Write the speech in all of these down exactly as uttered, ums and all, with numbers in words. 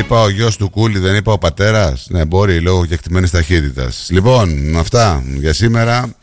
Είπα ο γιος του Κούλη, δεν είπα ο πατέρας. Ναι, μπορεί, λόγω κεκτημένης ταχύτητας. Λοιπόν, αυτά για σήμερα.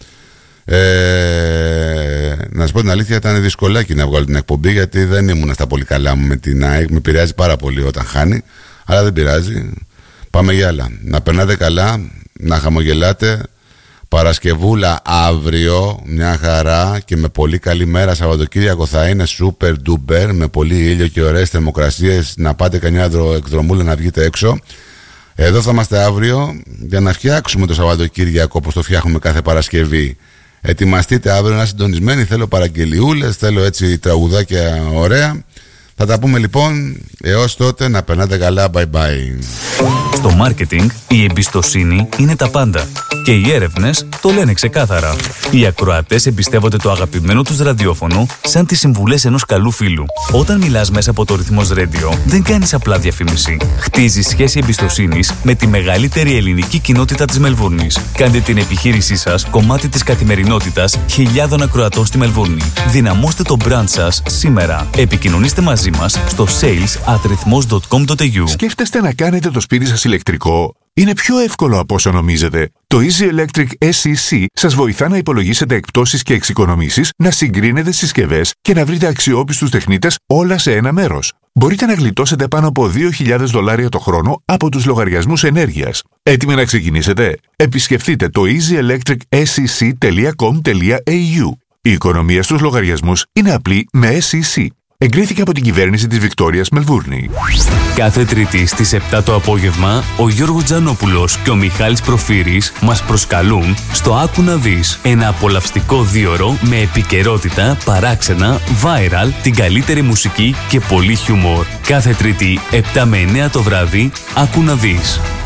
Ε, να σας πω την αλήθεια, ήταν δυσκολάκι να βγάλω την εκπομπή, γιατί δεν ήμουν στα πολύ καλά μου με την ΑΕΚ. Με επηρεάζει πάρα πολύ όταν χάνει, αλλά δεν πειράζει. Πάμε για άλλα. Να περνάτε καλά, να χαμογελάτε. Παρασκευούλα αύριο, μια χαρά και με πολύ καλή μέρα. Σαββατοκύριακο θα είναι super duper, με πολύ ήλιο και ωραίες θερμοκρασίες. Να πάτε κανένα εκδρομούλα να βγείτε έξω. Εδώ θα είμαστε αύριο για να φτιάξουμε το Σαββατοκύριακο όπως το φτιάχνουμε κάθε Παρασκευή. Ετοιμαστείτε αύριο να συντονισμένοι. Θέλω παραγγελιούλες, θέλω έτσι τραγουδάκια ωραία. Θα τα πούμε λοιπόν. Έως τότε να περνάτε καλά. Bye bye. Στο μάρκετινγκ η εμπιστοσύνη είναι τα πάντα. Και οι έρευνες το λένε ξεκάθαρα. Οι ακροατές εμπιστεύονται το αγαπημένο τους ραδιόφωνο σαν τις συμβουλές ενός καλού φίλου. Όταν μιλάς μέσα από το Ρυθμός Radio, δεν κάνεις απλά διαφήμιση. Χτίζεις σχέση εμπιστοσύνης με τη μεγαλύτερη ελληνική κοινότητα της Μελβούρνης. Κάντε την επιχείρησή σας κομμάτι της καθημερινότητας χιλιάδων ακροατών στη Μελβούρνη. Δυναμώστε το brand σας σήμερα. Επικοινωνήστε μαζί μας στο sales at rhythmos dot com dot a u. Σκέφτεστε να κάνετε το σπίτι σας ηλεκτρικό? Είναι πιο εύκολο από όσο νομίζετε. Το Easy Electric ες ι σι σας βοηθά να υπολογίσετε εκπτώσεις και εξοικονομήσεις, να συγκρίνετε συσκευές και να βρείτε αξιόπιστους τεχνίτες όλα σε ένα μέρος. Μπορείτε να γλιτώσετε πάνω από δύο χιλιάδες δολάρια το χρόνο από τους λογαριασμούς ενέργειας. Έτοιμοι να ξεκινήσετε? Επισκεφτείτε το easy electric s e c dot com dot a u. Η οικονομία στους λογαριασμούς είναι απλή με ες ι σι. Εγκρίθηκε από την κυβέρνηση της Βικτόριας Μελβούρνη. Κάθε Τρίτη στις επτά το απόγευμα, ο Γιώργος Τζανόπουλος και ο Μιχάλης Προφύρης μας προσκαλούν στο Άκου να δεις. Ένα απολαυστικό δίωρο με επικαιρότητα, παράξενα, viral, την καλύτερη μουσική και πολύ χιούμορ. Κάθε Τρίτη επτά με εννέα το βράδυ, Άκου να δεις.